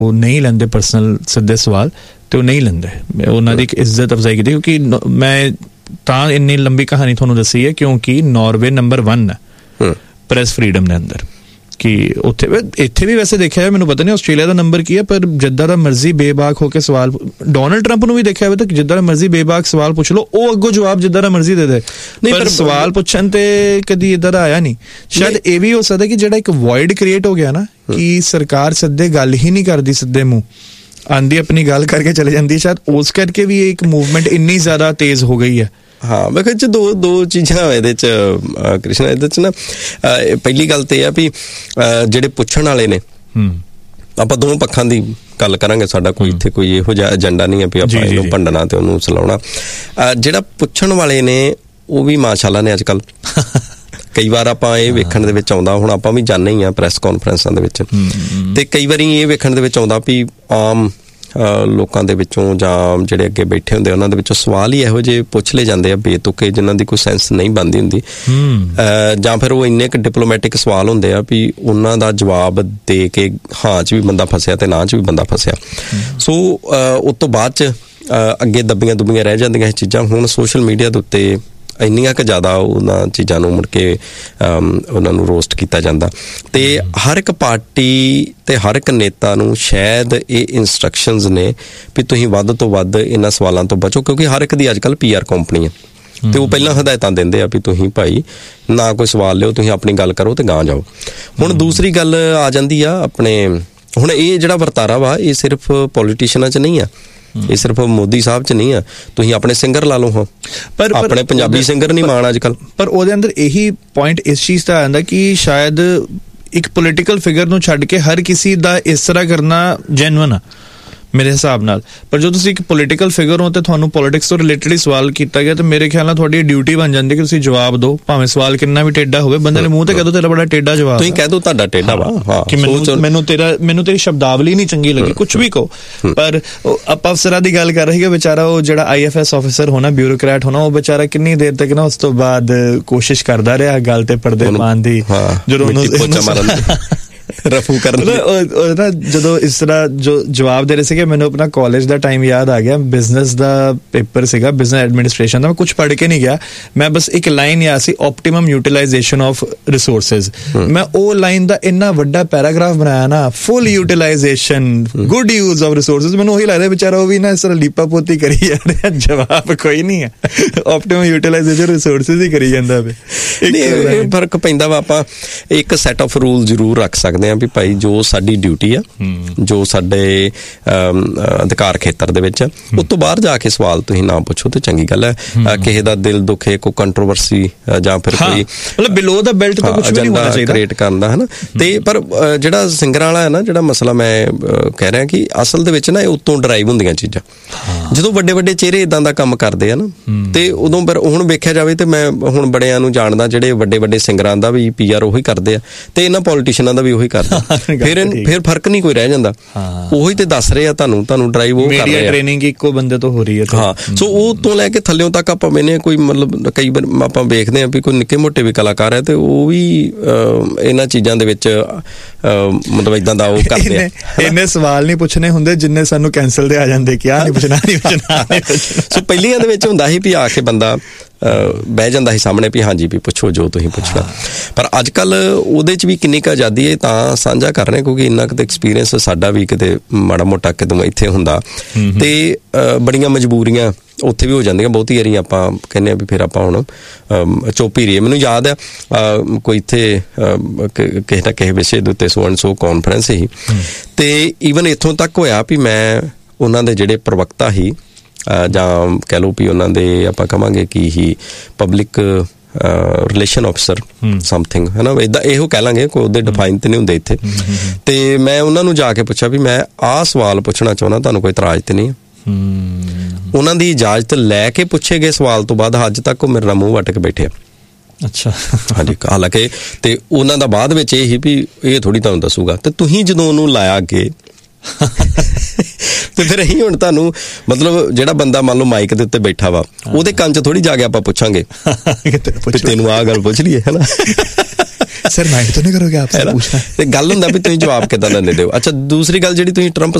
ਉਹ ਨਹੀਂ ਲੈਂਦੇ ਪਰਸਨਲ ਸਿੱਧੇ ਸਵਾਲ, ਤੇ ਉਹ ਨਹੀਂ ਲੈਂਦੇ। ਉਹਨਾਂ ਦੀ ਇੱਕ ਇੱਜ਼ਤ ਅਫਜ਼ਾਈ ਕੀਤੀ, ਕਿਉਂਕਿ ਮੈਂ ਤਾਂ ਇੰਨੀ ਲੰਬੀ ਕਹਾਣੀ ਤੁਹਾਨੂੰ ਦੱਸੀ ਹੈ ਕਿਉਂਕਿ ਨਾਰਵੇ ਨੰਬਰ 1 ਹੈ ਪ੍ਰੈਸ ਫਰੀਡਮ ਦੇ ਅੰਦਰ, ਕਿ ਉੱਥੇ ਇੱਥੇ ਵੀ ਵੈਸੇ ਦੇਖਿਆ ਮੈਨੂੰ ਪਤਾ ਨਹੀਂ ਆਸਟ੍ਰੇਲੀਆ ਦਾ ਨੰਬਰ ਕੀ ਹੈ, ਪਰ ਜਿੱਦਾਂ ਦਾ ਮਰਜ਼ੀ ਬੇਬਾਕ ਹੋ ਕੇ ਸਵਾਲ, ਡੋਨਲਡ ਟਰੰਪ ਨੂੰ ਵੀ ਦੇਖਿਆ ਹੋਵੇ ਤਾਂ ਜਿੱਦਾਂ ਦਾ ਮਰਜ਼ੀ ਬੇਬਾਕ ਸਵਾਲ ਪੁੱਛ ਲਓ, ਉਹ ਅੱਗੋਂ ਜਵਾਬ ਜਿੱਦਾਂ ਦਾ ਮਰਜ਼ੀ ਦੇ ਦੇ। ਨਹੀਂ, ਪਰ ਸਵਾਲ ਪੁੱਛਣ ਤੇ ਕਦੀ ਇੱਦਾਂ ਦਾ ਆਇਆ ਨਹੀਂ। ਸ਼ਾਇਦ ਇਹ ਵੀ ਹੋ ਸਕਦਾ ਕਿ ਜਿਹੜਾ ਇੱਕ ਵੋਇਡ ਕ੍ਰੀਏਟ ਹੋ ਗਿਆ ਨਾ, ਕਿ ਸਰਕਾਰ ਸਿੱਧੇ ਗੱਲ ਹੀ ਨਹੀਂ ਕਰਦੀ, ਸਿੱਧੇ ਮੂੰਹ ਆਂਦੀ ਆਪਣੀ ਗੱਲ ਕਰਕੇ ਚਲੇ ਜਾਂਦੀ, ਸ਼ਾਇਦ ਉਸ ਕਰਕੇ ਵੀ ਇੱਕ ਮੂਵਮੈਂਟ ਇੰਨੀ ਜ਼ਿਆਦਾ ਤੇਜ਼ ਹੋ ਗਈ ਹੈ। ਹਾਂ, ਮੈਂ ਕਿਹਾ ਦੋ ਚੀਜ਼ਾਂ ਇਹਦੇ 'ਚ ਕ੍ਰਿਸ਼ਨ, ਇਹਦੇ 'ਚ ਨਾ ਪਹਿਲੀ ਗੱਲ ਤੇ ਇਹ ਆ ਵੀ ਜਿਹੜੇ ਪੁੱਛਣ ਵਾਲੇ ਨੇ, ਆਪਾਂ ਦੋਵੇਂ ਪੱਖਾਂ ਦੀ ਗੱਲ ਕਰਾਂਗੇ, ਸਾਡਾ ਕੋਈ ਇੱਥੇ ਕੋਈ ਇਹੋ ਜਿਹਾ ਏਜੰਡਾ ਨਹੀਂ ਹੈ ਵੀ ਆਪਾਂ ਇਹਨੂੰ ਭੰਡਣਾ ਤੇ ਉਹਨੂੰ ਸਲਾਉਣਾ। ਜਿਹੜਾ ਪੁੱਛਣ ਵਾਲੇ ਨੇ ਉਹ ਵੀ ਮਾਸ਼ਾਅੱਲਾ ਨੇ ਅੱਜ ਕੱਲ੍ਹ। ਕਈ ਵਾਰ ਆਪਾਂ ਇਹ ਵੇਖਣ ਦੇ ਵਿੱਚ ਆਉਂਦਾ, ਹੁਣ ਆਪਾਂ ਵੀ ਜਾਂਦੇ ਹੀ ਹਾਂ ਪ੍ਰੈਸ ਕਾਨਫਰੰਸਾਂ ਦੇ ਵਿੱਚ, ਤੇ ਕਈ ਵਾਰੀ ਇਹ ਵੇਖਣ ਦੇ ਵਿੱਚ ਆਉਂਦਾ ਵੀ ਆਮ ਲੋਕਾਂ ਦੇ ਵਿੱਚੋਂ ਜਾਂ ਜਿਹੜੇ ਅੱਗੇ ਬੈਠੇ ਹੁੰਦੇ ਉਹਨਾਂ ਦੇ ਵਿੱਚੋਂ ਸਵਾਲ ਹੀ ਇਹੋ ਜਿਹੇ ਪੁੱਛ ਲਏ ਜਾਂਦੇ ਆ ਬੇਤੁਕੇ, ਜਿਨ੍ਹਾਂ ਦੀ ਕੋਈ ਸੈਂਸ ਨਹੀਂ ਬਣਦੀ ਹੁੰਦੀ, ਜਾਂ ਫਿਰ ਉਹ ਇੰਨੇ ਕੁ ਡਿਪਲੋਮੈਟਿਕ ਸਵਾਲ ਹੁੰਦੇ ਆ ਵੀ ਉਹਨਾਂ ਦਾ ਜਵਾਬ ਦੇ ਕੇ ਹਾਂ 'ਚ ਵੀ ਬੰਦਾ ਫਸਿਆ ਤੇ ਨਾ 'ਚ ਵੀ ਬੰਦਾ ਫਸਿਆ। ਸੋ ਉਸ ਤੋਂ ਬਾਅਦ 'ਚ ਅੱਗੇ ਦੱਬੀਆਂ ਦੁੱਬੀਆਂ ਰਹਿ ਜਾਂਦੀਆਂ ਇਹ ਚੀਜ਼ਾਂ। ਹੁਣ ਸੋਸ਼ਲ ਮੀਡੀਆ ਦੇ ਉੱਤੇ ਇੰਨੀਆਂ ਕੁ ਜ਼ਿਆਦਾ ਉਹਨਾਂ ਚੀਜ਼ਾਂ ਨੂੰ ਮੁੜ ਕੇ ਉਹਨਾਂ ਨੂੰ ਰੋਸਟ ਕੀਤਾ ਜਾਂਦਾ, ਤੇ ਹਰ ਇੱਕ ਪਾਰਟੀ ਤੇ ਹਰ ਇੱਕ ਨੇਤਾ ਨੂੰ ਸ਼ਾਇਦ ਇਹ ਇੰਸਟਰਕਸ਼ਨਸ ਨੇ ਵੀ ਤੁਸੀਂ ਵੱਧ ਤੋਂ ਵੱਧ ਇਹਨਾਂ ਸਵਾਲਾਂ ਤੋਂ ਬਚੋ, ਕਿਉਂਕਿ ਹਰ ਇੱਕ ਦੀ ਅੱਜ ਕੱਲ੍ਹ PR ਕੰਪਨੀ ਹੈ, ਤੇ ਉਹ ਪਹਿਲਾਂ ਹਦਾਇਤਾਂ ਦਿੰਦੇ ਆ ਵੀ ਤੁਸੀਂ ਭਾਈ ਨਾ ਕੋਈ ਸਵਾਲ ਲਿਓ, ਤੁਸੀਂ ਆਪਣੀ ਗੱਲ ਕਰੋ ਤੇ ਗਾਂਹ ਜਾਓ। ਹੁਣ ਦੂਸਰੀ ਗੱਲ ਆ ਜਾਂਦੀ ਆ ਆਪਣੇ, ਹੁਣ ਇਹ ਜਿਹੜਾ ਵਰਤਾਰਾ ਵਾ ਇਹ ਸਿਰਫ ਪੋਲੀਟੀਸ਼ੀਅਨਾਂ 'ਚ ਨਹੀਂ ਆ, ਇਹ ਸਿਰਫ ਮੋਦੀ ਸਾਹਿਬ 'ਚ ਨਹੀਂ ਆ, ਤੁਸੀਂ ਆਪਣੇ ਸਿੰਗਰ ਲਾ ਲਓ। ਹਾਂ, ਪਰ ਆਪਣੇ ਪੰਜਾਬੀ ਸਿੰਗਰ ਨਹੀਂ ਮਾਣ ਅੱਜ ਕੱਲ੍ਹ, ਪਰ ਉਹਦੇ ਅੰਦਰ ਇਹੀ ਪੁਆਇੰਟ ਇਸ ਚੀਜ਼ ਦਾ ਆਉਂਦਾ ਕਿ ਸ਼ਾਇਦ ਇੱਕ ਪੋਲੀਟੀਕਲ ਫਿਗਰ ਨੂੰ ਛੱਡ ਕੇ ਹਰ ਕਿਸੇ ਦਾ ਇਸ ਤਰ੍ਹਾਂ ਕਰਨਾ ਜੈਨੂਅਨ ਆ ਮੇਰੇ ਹਿਸਾਬ ਨਾਲ। ਪਰ ਜਦੋਂ ਤੁਸੀਂ ਇੱਕ ਪੋਲੀਟੀਕਲ ਫਿਗਰ ਹੋ ਤੇ ਤੁਹਾਨੂੰ ਪੋਲੀਟਿਕਸ ਤੋਂ ਰਿਲੇਟਡ ਹੀ ਸਵਾਲ ਕੀਤਾ ਗਿਆ, ਤੇ ਮੇਰੇ ਖਿਆਲ ਨਾਲ ਤੁਹਾਡੀ ਡਿਊਟੀ ਬਣ ਜਾਂਦੀ ਕਿ ਤੁਸੀਂ ਜਵਾਬ ਦਿਓ, ਭਾਵੇਂ ਸਵਾਲ ਕਿੰਨਾ ਵੀ ਟੇਢਾ ਹੋਵੇ। ਬੰਦੇ ਨੇ ਮੂੰਹ ਤੇ ਕਹਿ ਦੋ ਤੇਰਾ ਬੜਾ ਟੇਢਾ ਜਵਾਬ, ਤੁਸੀਂ ਕਹਿ ਦੋ ਤੁਹਾਡਾ ਟੇਢਾ ਵਾ, ਕਿ ਮੈਨੂੰ ਤੇਰੀ ਸ਼ਬਦਾਵਲੀ ਨਹੀਂ ਚੰਗੀ ਲੱਗੀ, ਕੁਛ ਵੀ ਕਹੋ। ਪਰ ਆਪਾਂ ਅਫਸਰਾਂ ਦੀ ਗੱਲ ਕਰ ਰਹੇ ਕਿ ਵਿਚਾਰਾ ਉਹ ਜਿਹੜਾ IFS ਆਫਿਸਰ ਹੋਣਾ, ਬਿਊਰੋਕਰੈਟ ਹੋਣਾ, ਉਹ ਵਿਚਾਰਾ ਕਿੰਨੀ ਦੇਰ ਤੱਕ ਨਾ ਉਸ ਤੋਂ ਬਾਅਦ ਕੋਸ਼ਿਸ਼ ਕਰਦਾ ਰਿਹਾ ਗੱਲ ਤੇ ਪਰਦੇ ਪਾਉਣ ਦੀ, ਜਦੋਂ ਰਫੂ ਕਰਨ ਨਾ, ਜਦੋਂ ਇਸ ਤਰ੍ਹਾਂ ਜੋ ਜਵਾਬ ਦੇ ਰਹੇ ਸੀਗੇ। ਮੈਨੂੰ ਆਪਣਾ ਕਾਲਜ ਦਾ ਟਾਈਮ ਯਾਦ ਆ ਗਿਆ, ਬਿਜ਼ਨਸ ਦਾ ਪੇਪਰ ਸੀਗਾ, ਬਿਜ਼ਨਸ ਐਡਮਿਨਿਸਟ੍ਰੇਸ਼ਨ ਦਾ। ਮੈਂ ਕੁਝ ਪੜ੍ਹ ਕੇ ਨਹੀਂ ਗਿਆ, ਮੈਂ ਬਸ ਇੱਕ ਲਾਈਨ ਯਾਦ ਸੀ, ਆਪਟੀਮਮ ਯੂਟੀਲਾਈਜੇਸ਼ਨ ਆਫ ਰਿਸੋਰਸਿਸ। ਮੈਂ ਉਹ ਲਾਈਨ ਦਾ ਇੰਨਾ ਵੱਡਾ ਪੈਰਾਗ੍ਰਾਫ ਬਣਾਇਆ ਨਾ, ਫੁੱਲ utilisation, good use of resources. ਮੈਨੂੰ ਉਹੀ ਲੱਗਦਾ ਵਿਚਾਰਾ ਉਹ ਵੀ ਨਾ ਇਸ ਤਰ੍ਹਾਂ ਲੀਪਾ ਪੋਤੀ ਕਰੀ ਜਾ ਰਿਹਾ, ਜਵਾਬ ਕੋਈ ਨਹੀਂ ਹੈ, ਆਪਟੀਮਮ ਯੂਟੀਲਾਈਜੇਸ਼ਨ ਰਿਸੋਰਸਿਸ ਹੀ ਕਰੀ ਜਾਂਦਾ। ਫਰਕ ਪੈਂਦਾ ਵਾ, ਆਪਾਂ ਇੱਕ ਸੈਟ ਆਫ ਰੂਲ ਜ਼ਰੂਰ ਰੱਖ ਸਕਦੇ ਆ ਵੀ ਭਾਈ ਜੋ ਸਾਡੀ ਡਿਊਟੀ ਆ, ਜੋ ਸਾਡੇ ਅਧਿਕਾਰ ਖੇਤਰ ਦੇ ਵਿੱਚ, ਉਸ ਤੋਂ ਬਾਹਰ ਜਾ ਕੇ ਸਵਾਲ ਤੁਸੀਂ ਨਾ ਪੁੱਛੋ ਤੇ ਚੰਗੀ ਗੱਲ ਹੈ। ਕਿਸੇ ਦਾ ਦਿਲ ਦੁਖੇ, ਕੋਈ ਕੰਟਰੋਵਰਸੀ ਜਾਂ ਫਿਰ ਕੋਈ ਮਤਲਬ ਬਿਲੋ ਦਾ ਬੈਲਟ ਤਾਂ ਕੁਝ ਵੀ ਨਹੀਂ ਹੋਣਾ ਚਾਹੀਦਾ ਕ੍ਰੀਏਟ ਕਰਨ ਦਾ, ਹਨਾ। ਤੇ ਪਰ ਜਿਹੜਾ ਸਿੰਗਰਾਂ ਵਾਲਾ ਹੈ ਨਾ, ਜਿਹੜਾ ਮਸਲਾ ਮੈਂ ਕਹਿ ਰਿਹਾ ਕਿ ਅਸਲ ਦੇ ਵਿੱਚ ਨਾ ਇਹ ਉੱਤੋਂ ਡਰਾਈਵ ਹੁੰਦੀਆਂ ਚੀਜ਼ਾਂ। ਜਦੋਂ ਵੱਡੇ ਵੱਡੇ ਚਿਹਰੇ ਇਦਾਂ ਦਾ ਕੰਮ ਕਰਦੇ ਆ ਨਾ, ਤੇ ਉਦੋਂ ਫਿਰ ਹੁਣ ਵੇਖਿਆ ਜਾਵੇ ਤੇ ਮੈਂ ਹੁਣ ਬੜਿਆਂ ਨੂੰ ਜਾਣਦਾ ਜਿਹੜੇ ਵੱਡੇ ਵੱਡੇ ਸਿੰਗਰਾਂ ਦਾ ਵੀ PR ਉਹੀ ਕਰਦੇ ਆ, ਤੇ ਇਹਨਾਂ ਪੋਲੀਟੀਸ਼ੀਅਨਾਂ ਦਾ ਵੀ ਉਹੀ ਕਰਦਾ। ਫਿਰ ਫਰਕ ਨਹੀਂ ਕੋਈ ਰਹਿ ਜਾਂਦਾ, ਉਹੀ ਤੇ ਦੱਸ ਰਹੇ ਆ ਤੁਹਾਨੂੰ ਡਰਾਈਵ ਉਹ ਕਰ ਰਹੇ ਆ। ਟ੍ਰੇਨਿੰਗ ਇੱਕੋ ਬੰਦੇ ਤੋਂ ਹੋ ਰਹੀ ਹੈ। ਹਾਂ, ਸੋ ਉਹ ਤੋਂ ਲੈ ਕੇ ਥੱਲਿਓਂ ਤੱਕ ਆਪਾਂ ਮੈਨੇ ਕੋਈ ਮਤਲਬ ਕਈ ਵਾਰ ਆਪਾਂ ਵੇਖਦੇ ਹਾਂ ਵੀ ਕੋਈ ਨਿੱਕੇ ਮੋਟੇ ਵੀ ਕਲਾਕਾਰ ਹੈ ਤੇ ਉਹ ਵੀ ਇਹਨਾਂ ਚੀਜ਼ਾਂ ਦੇ ਵਿੱਚ ਮਤਲਬ ਇਦਾਂ ਦਾ ਉਹ ਕਰਦੇ ਆ। ਇੰਨੇ ਸਵਾਲ ਨਹੀਂ ਪੁੱਛਣੇ ਹੁੰਦੇ ਜਿੰਨੇ ਸਾਨੂੰ ਕੈਂਸਲ ਦੇ ਆ ਜਾਂਦੇ ਕਿ ਆਹ ਨਹੀਂ ਪੁੱਛਣਾ। ਸੋ ਪਹਿਲੀਆਂ ਦੇ ਵਿੱਚ ਹੁੰਦਾ ਸੀ ਵੀ ਆ ਕੇ ਬੰਦਾ ਬਹਿ ਜਾਂਦਾ ਸੀ ਸਾਹਮਣੇ ਵੀ ਹਾਂਜੀ ਵੀ ਪੁੱਛੋ ਜੋ ਤੁਸੀਂ ਪੁੱਛਣਾ। ਪਰ ਅੱਜ ਕੱਲ੍ਹ ਉਹਦੇ 'ਚ ਵੀ ਕਿੰਨੀ ਕੁ ਆਜ਼ਾਦੀ ਹੈ ਤਾਂ ਸਾਂਝਾ ਕਰ ਰਹੇ, ਕਿਉਂਕਿ ਇੰਨਾ ਕਿਤੇ ਐਕਸਪੀਰੀਅੰਸ ਸਾਡਾ ਵੀ ਕਿਤੇ ਮਾੜਾ ਮੋਟਾ ਕਿਤੇ ਇੱਥੇ ਹੁੰਦਾ, ਤੇ ਬੜੀਆਂ ਮਜਬੂਰੀਆਂ ਉੱਥੇ ਵੀ ਹੋ ਜਾਂਦੀਆਂ। ਬਹੁਤੀ ਵਾਰੀ ਆਪਾਂ ਕਹਿੰਦੇ ਆ ਵੀ ਫਿਰ ਆਪਾਂ ਹੁਣ ਚੁੱਪ ਹੀ ਰਹੀਏ। ਮੈਨੂੰ ਯਾਦ ਆ ਕੋਈ ਇੱਥੇ ਕਿਸੇ ਨਾ ਕਿਸੇ ਵਿਸ਼ੇ ਦੇ ਉੱਤੇ ਸੋ ਕਾਨਫਰੰਸ ਸੀ, ਤੇ ਈਵਨ ਇੱਥੋਂ ਤੱਕ ਹੋਇਆ ਵੀ ਮੈਂ ਉਹਨਾਂ ਦੇ ਜਿਹੜੇ ਪ੍ਰਵਕਤਾ ਸੀ ਜਾਂ ਕਹਿ ਲਓ ਵੀ ਉਹਨਾਂ ਦੇ ਆਪਾਂ ਕਹਾਂਗੇ ਕਿ ਹੀ ਪਬਲਿਕ ਰਿਲੇਸ਼ਨ ਆਫਿਸਰ ਸਮਥਿੰਗ, ਹੈ ਨਾ, ਇੱਦਾਂ ਇਹੋ ਕਹਿ ਲਾਂਗੇ, ਕੋਈ ਉਹਦੇ ਡਿਫਾਈਨ ਤੇ ਨਹੀਂ ਹੁੰਦੇ ਇੱਥੇ। ਤੇ ਮੈਂ ਉਹਨਾਂ ਨੂੰ ਜਾ ਕੇ ਪੁੱਛਿਆ ਵੀ ਮੈਂ ਆਹ ਸਵਾਲ ਪੁੱਛਣਾ ਚਾਹੁੰਦਾ, ਤੁਹਾਨੂੰ ਕੋਈ ਇਤਰਾਜ਼ ਤੇ ਨਹੀਂ? ਉਹਨਾਂ ਦੀ ਇਜਾਜ਼ਤ ਲੈ ਕੇ ਪੁੱਛੇ ਗਏ ਸਵਾਲ ਤੋਂ ਬਾਅਦ ਅੱਜ ਤੱਕ ਉਹ ਮੇਰੇ ਨਾਲ ਮੂੰਹ ਵੱਟ ਕੇ ਬੈਠੇ ਆ। ਅੱਛਾ, ਹਾਂਜੀ। ਹਾਲਾਂਕਿ ਤੇ ਉਹਨਾਂ ਦਾ ਬਾਅਦ ਵਿੱਚ ਇਹ ਹੀ ਵੀ ਇਹ ਥੋੜ੍ਹੀ ਤੁਹਾਨੂੰ ਦੱਸੂਗਾ, ਤੇ ਤੁਸੀਂ ਜਦੋਂ ਉਹਨੂੰ ਲਾਇਆ ਅੱਗੇ ਤੇ ਫਿਰ ਅਸੀਂ ਹੁਣ ਤੁਹਾਨੂੰ ਮਤਲਬ ਜਿਹੜਾ ਬੰਦਾ ਮੰਨ ਲਓ ਮਾਈਕ ਦੇ ਉੱਤੇ ਬੈਠਾ ਵਾ ਉਹਦੇ ਕੰਨ 'ਚ ਥੋੜ੍ਹੀ ਜਾ ਕੇ ਆਪਾਂ ਪੁੱਛਾਂਗੇ ਤੈਨੂੰ ਆਹ ਗੱਲ ਪੁੱਛ ਲਈਏ, ਹੈ ਨਾ। सर माइंड तो नहीं करोगे आपसे पूछना ਤੇ ਗੱਲ ਹੁੰਦਾ ਵੀ ਤੁਸੀਂ ਜਵਾਬ ਕਿੱਦਾਂ ਦਿੰਦੇ ਹੋ। ਅੱਛਾ ਦੂਸਰੀ ਗੱਲ ਜਿਹੜੀ ਤੁਸੀਂ ਟਰੰਪ